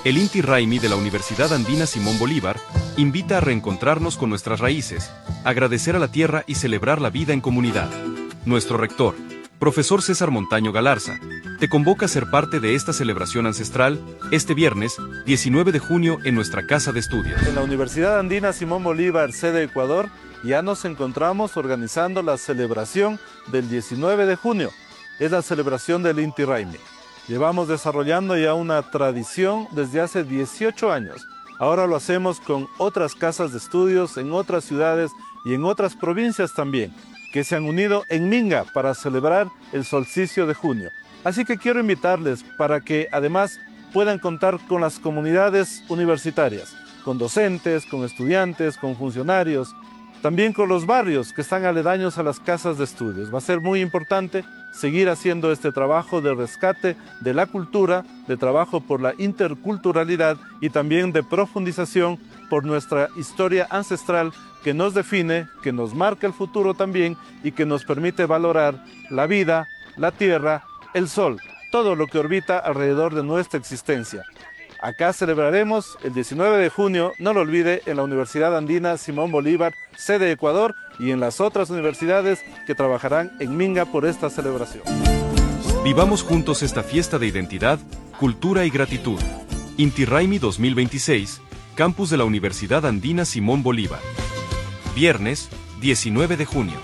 El Inti Raymi de la Universidad Andina Simón Bolívar invita a reencontrarnos con nuestras raíces, agradecer a la tierra y celebrar la vida en comunidad. Nuestro rector, profesor César Montaño Galarza, te convoca a ser parte de esta celebración ancestral este viernes 19 de junio en nuestra casa de estudios. En la Universidad Andina Simón Bolívar, sede Ecuador, ya nos encontramos organizando la celebración del 19 de junio. Es la celebración del Inti Raymi. Llevamos desarrollando ya una tradición desde hace 18 años. Ahora lo hacemos con otras casas de estudios en otras ciudades y en otras provincias también, que se han unido en Minga para celebrar el solsticio de junio. Así que quiero invitarles para que además puedan contar con las comunidades universitarias, con docentes, con estudiantes, con funcionarios, también con los barrios que están aledaños a las casas de estudios. Va a ser muy importante seguir haciendo este trabajo de rescate de la cultura, de trabajo por la interculturalidad y también de profundización por nuestra historia ancestral que nos define, que nos marca el futuro también y que nos permite valorar la vida, la tierra, el sol, todo lo que orbita alrededor de nuestra existencia. Acá celebraremos el 19 de junio, no lo olvide, en la Universidad Andina Simón Bolívar, sede Ecuador, y en las otras universidades que trabajarán en Minga por esta celebración. Vivamos juntos esta fiesta de identidad, cultura y gratitud. Inti Raymi 2026, campus de la Universidad Andina Simón Bolívar. Viernes, 19 de junio.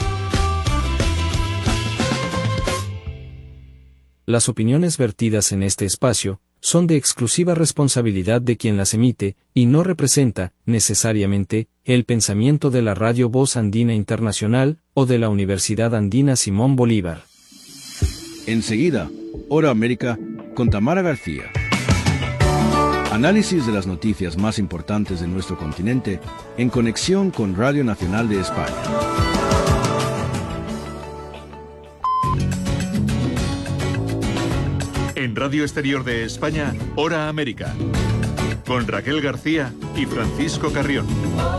Las opiniones vertidas en este espacio son de exclusiva responsabilidad de quien las emite, y no representa, necesariamente, el pensamiento de la Radio Voz Andina Internacional, o de la Universidad Andina Simón Bolívar. Enseguida, Hora América, con Tamara García. Análisis de las noticias más importantes de nuestro continente, en conexión con Radio Nacional de España. En Radio Exterior de España, Hora América, con Raquel García y Francisco Carrión.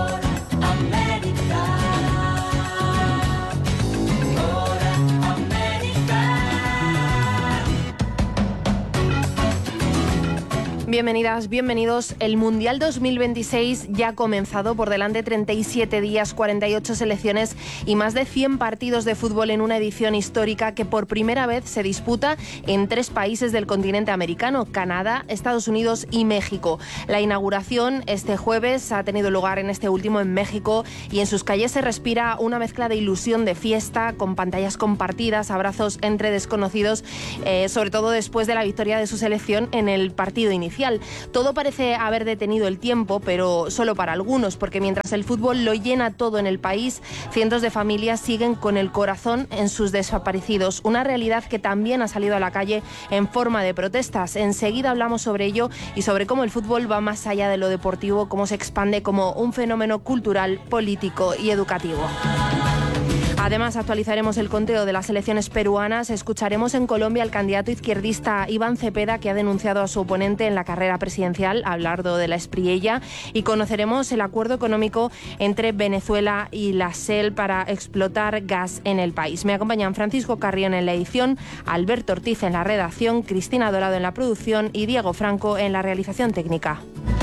Bienvenidas, bienvenidos. El Mundial 2026 ya ha comenzado. Por delante 37 días, 48 selecciones y más de 100 partidos de fútbol en una edición histórica que por primera vez se disputa en 3 países del continente americano: Canadá, Estados Unidos y México. La inauguración este jueves ha tenido lugar en este último en México y en sus calles se respira una mezcla de ilusión, de fiesta, con pantallas compartidas, abrazos entre desconocidos, sobre todo después de la victoria de su selección en el partido inicial. Todo parece haber detenido el tiempo, pero solo para algunos, porque mientras el fútbol lo llena todo en el país, cientos de familias siguen con el corazón en sus desaparecidos. Una realidad que también ha salido a la calle en forma de protestas. Enseguida hablamos sobre ello y sobre cómo el fútbol va más allá de lo deportivo, cómo se expande como un fenómeno cultural, político y educativo. Además, actualizaremos el conteo de las elecciones peruanas. Escucharemos en Colombia al candidato izquierdista Iván Cepeda, que ha denunciado a su oponente en la carrera presidencial, Abelardo de la Espriella, y conoceremos el acuerdo económico entre Venezuela y la SEL para explotar gas en el país. Me acompañan Francisco Carrión en la edición, Alberto Ortiz en la redacción, Cristina Dorado en la producción y Diego Franco en la realización técnica.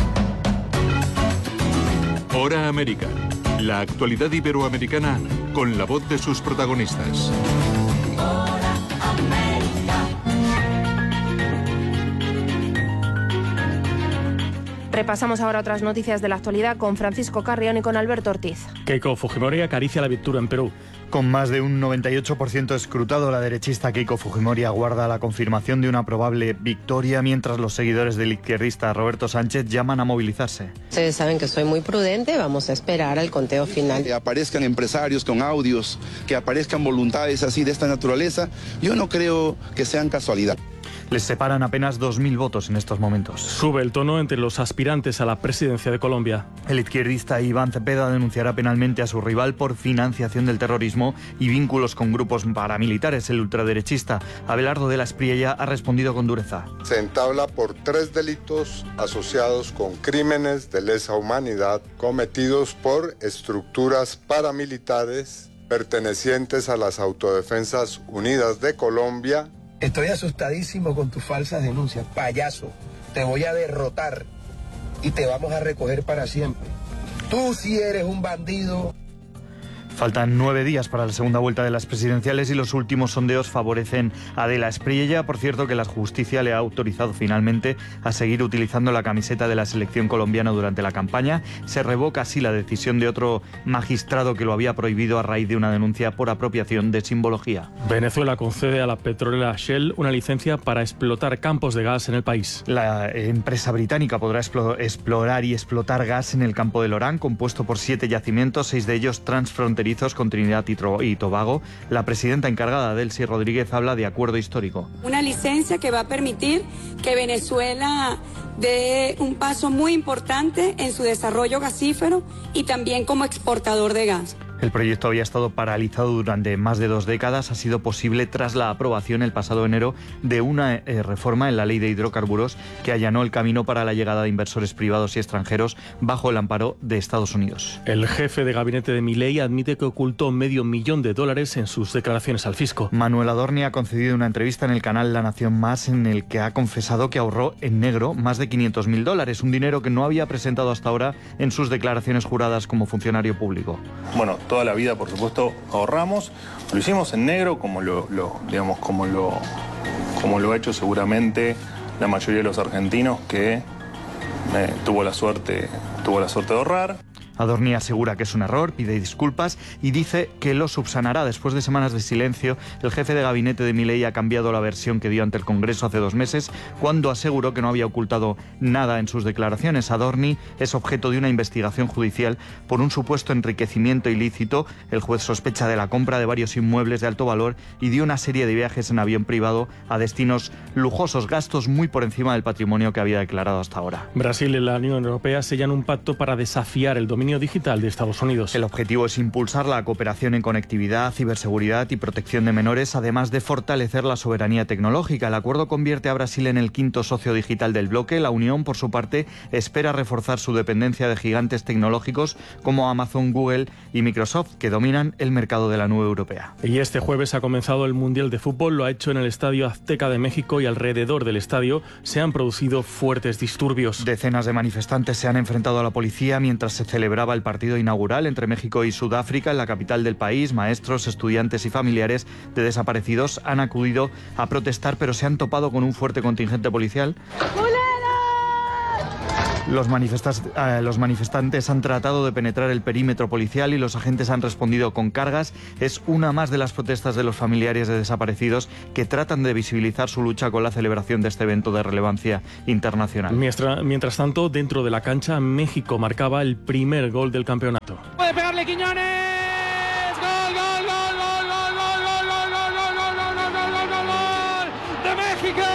Hora América, la actualidad iberoamericana con la voz de sus protagonistas. Repasamos ahora otras noticias de la actualidad con Francisco Carrión y con Alberto Ortiz. Keiko Fujimori acaricia la victoria en Perú. Con más de un 98% escrutado, la derechista Keiko Fujimori aguarda la confirmación de una probable victoria, mientras los seguidores del izquierdista Roberto Sánchez llaman a movilizarse. Ustedes saben que soy muy prudente, vamos a esperar al conteo final. Que aparezcan empresarios con audios, que aparezcan voluntades así de esta naturaleza, yo no creo que sean casualidad. Les separan apenas 2.000 votos en estos momentos. Sube el tono entre los aspirantes a la presidencia de Colombia. El izquierdista Iván Cepeda denunciará penalmente a su rival por financiación del terrorismo y vínculos con grupos paramilitares. El ultraderechista Abelardo de la Espriella ha respondido con dureza. Se entabla por 3 delitos asociados con crímenes de lesa humanidad cometidos por estructuras paramilitares pertenecientes a las Autodefensas Unidas de Colombia. Estoy asustadísimo con tus falsas denuncias, payaso. te voy a derrotar y te vamos a recoger para siempre. Tú sí eres un bandido. Faltan 9 días para la segunda vuelta de las presidenciales y los últimos sondeos favorecen a Adela Espriella. Por cierto, que la justicia le ha autorizado finalmente a seguir utilizando la camiseta de la selección colombiana durante la campaña. Se revoca así la decisión de otro magistrado que lo había prohibido a raíz de una denuncia por apropiación de simbología. Venezuela concede a la petrolera Shell una licencia para explotar campos de gas en el país. La empresa británica podrá explorar y explotar gas en el campo del Orán, compuesto por 7 yacimientos, 6 de ellos transfronterizos con Trinidad y Tobago. La presidenta encargada, Delcy Rodríguez, habla de acuerdo histórico. Una licencia que va a permitir que Venezuela dé un paso muy importante en su desarrollo gasífero y también como exportador de gas. El proyecto había estado paralizado durante más de 2 décadas. Ha sido posible tras la aprobación el pasado enero de una reforma en la ley de hidrocarburos que allanó el camino para la llegada de inversores privados y extranjeros bajo el amparo de Estados Unidos. El jefe de gabinete de Milei admite que ocultó $500,000 en sus declaraciones al fisco. Manuel Adorni ha concedido una entrevista en el canal La Nación Más en el que ha confesado que ahorró en negro más de $500,000, un dinero que no había presentado hasta ahora en sus declaraciones juradas como funcionario público. Bueno, toda la vida, por supuesto, ahorramos. Lo hicimos en negro, como lo ha hecho seguramente la mayoría de los argentinos que tuvo la suerte de ahorrar. Adorni asegura que es un error, pide disculpas y dice que lo subsanará. Después de semanas de silencio, el jefe de gabinete de Milei ha cambiado la versión que dio ante el Congreso hace 2 meses, cuando aseguró que no había ocultado nada en sus declaraciones. Adorni es objeto de una investigación judicial por un supuesto enriquecimiento ilícito. El juez sospecha de la compra de varios inmuebles de alto valor y de una serie de viajes en avión privado a destinos lujosos, gastos muy por encima del patrimonio que había declarado hasta ahora. Brasil y la Unión Europea sellan un pacto para desafiar el dominio digital de Estados Unidos. El objetivo es impulsar la cooperación en conectividad, ciberseguridad y protección de menores, además de fortalecer la soberanía tecnológica. El acuerdo convierte a Brasil en el 5º socio digital del bloque. La Unión, por su parte, espera reforzar su dependencia de gigantes tecnológicos como Amazon, Google y Microsoft, que dominan el mercado de la nube europea. Y este jueves ha comenzado el Mundial de Fútbol. Lo ha hecho en el Estadio Azteca de México y alrededor del estadio se han producido fuertes disturbios. Decenas de manifestantes se han enfrentado a la policía mientras se celebraba el partido inaugural entre México y Sudáfrica en la capital del país. Maestros, estudiantes y familiares de desaparecidos han acudido a protestar, pero se han topado con un fuerte contingente policial. Los manifestantes han tratado de penetrar el perímetro policial y los agentes han respondido con cargas. Es una más de las protestas de los familiares de desaparecidos que tratan de visibilizar su lucha con la celebración de este evento de relevancia internacional. Mientras tanto, dentro de la cancha, México marcaba el primer gol del campeonato. ¡Puede pegarle Quiñones! ¡Gol, gol, gol, gol, gol, gol, gol, gol, gol, gol, gol, gol, gol, gol, gol, gol de México!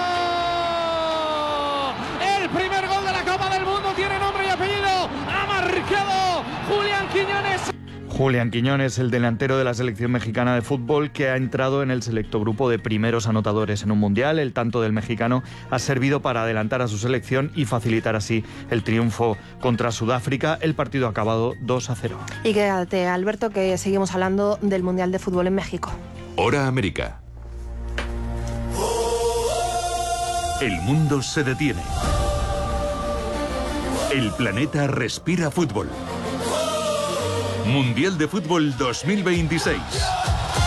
El primer gol de la Copa del Mundo tiene nombre y apellido. Ha marcado Julián Quiñones. Julián Quiñones, el delantero de la selección mexicana de fútbol que ha entrado en el selecto grupo de primeros anotadores en un mundial. El tanto del mexicano ha servido para adelantar a su selección y facilitar así el triunfo contra Sudáfrica. El partido ha acabado 2-0. Y quédate, Alberto, que seguimos hablando del Mundial de Fútbol en México. Hora América. El mundo se detiene. El planeta respira fútbol. Mundial de Fútbol 2026.